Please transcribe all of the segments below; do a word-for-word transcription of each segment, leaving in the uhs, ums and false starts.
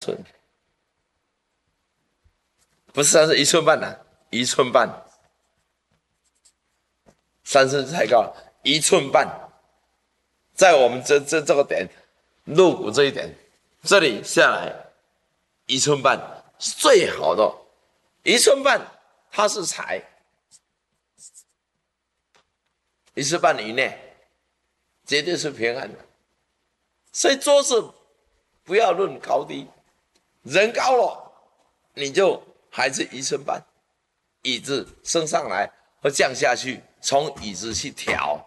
寸，不是三是一寸半呐、啊，一寸半。三寸太高了，一寸半，在我们这这这个点，肋骨这一点，这里下来一寸半是最好的，一寸半它是财，一寸半以内绝对是平安的。所以桌子不要论高低，人高了你就还是一寸半，椅子升上来或降下去，从椅子去调。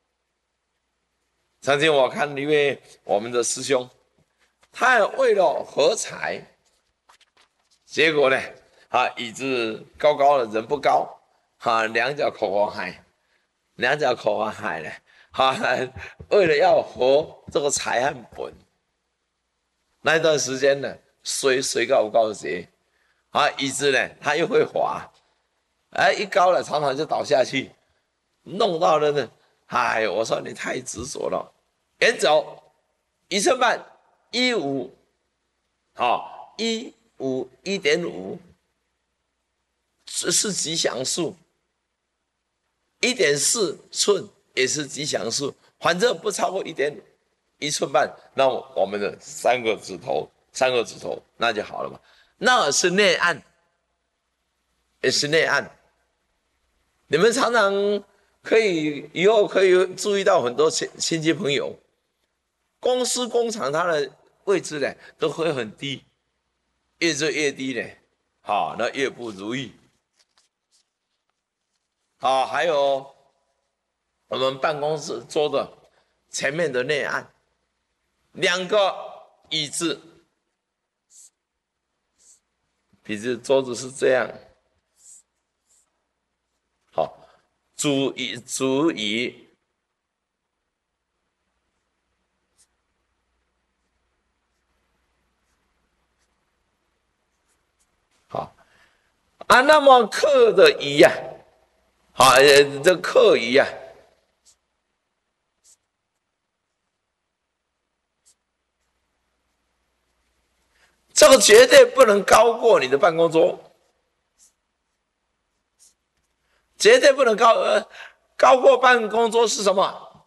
曾经我看一位我们的师兄，他为了合财，结果呢，啊，椅子高高的，人不高，啊，两脚口黄海，两脚口黄海呢，啊，为了要合这个财和本，那一段时间呢，水水高高节，啊，椅子呢，它又会滑，哎，一高了，常常就倒下去，弄到了呢，哎，我说你太执着了，远走一寸半，一五，好，一五一点五，这是吉祥数，一点四寸也是吉祥数，反正不超过一点一寸半，那我们的三个指头，三个指头那就好了嘛，那是内按，也是内按。你们常常可以以后可以注意到很多亲亲戚朋友，公司工厂它的位置呢都会很低，越做越低呢，好，那越不如意。好，还有我们办公室桌的前面的内按，两个椅子，比如桌子是这样，好，主椅主椅，好啊，那么客的椅呀、啊，好，这客椅呀、啊。这个绝对不能高过你的办公桌，绝对不能高呃高过办公桌是什么？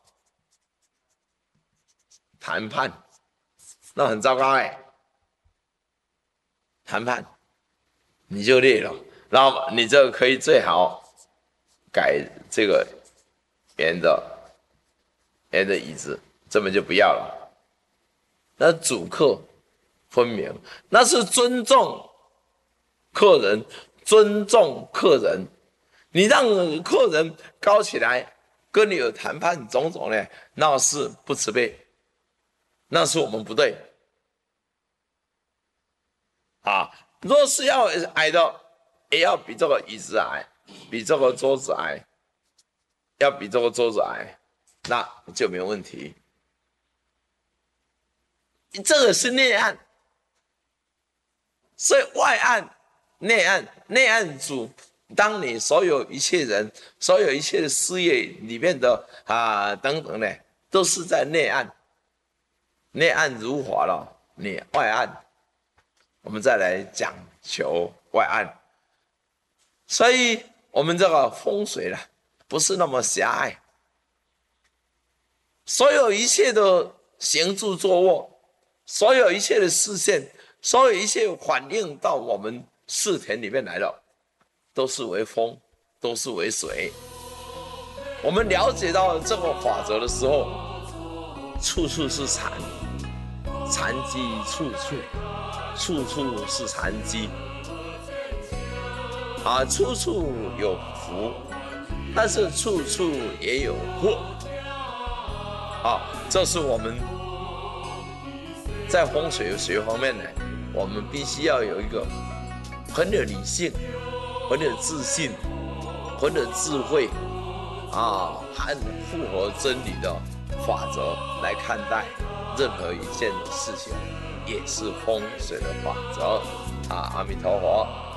谈判，那很糟糕哎、欸。谈判你就累了，然后你这个可以最好改这个圆的圆的椅子，这么就不要了。那主客分明，那是尊重客人，尊重客人。你让客人高起来，跟你有谈判种种呢，那是不慈悲，那是我们不对。啊，若是要矮的，也要比这个椅子矮，比这个桌子矮，要比这个桌子矮，那就没有问题。这个是内按。所以外按、内按，内按主，当你所有一切人、所有一切的事业里面的啊等等呢，都是在内按。内按如滑了，你外按，我们再来讲求外按。所以我们这个风水呢，不是那么狭隘，所有一切的行住坐卧，所有一切的视线。所有一切反映到我们四田里面来了，都是为风，都是为水。我们了解到这个法则的时候，处处是禅，禅机处处，处处是禅机。啊，处处有福，但是处处也有祸。啊，这是我们在风水学方面呢。我们必须要有一个很有理性、很有自信、很有智慧啊，和符合真理的法则来看待任何一件事情，也是风水的法则啊！阿弥陀佛。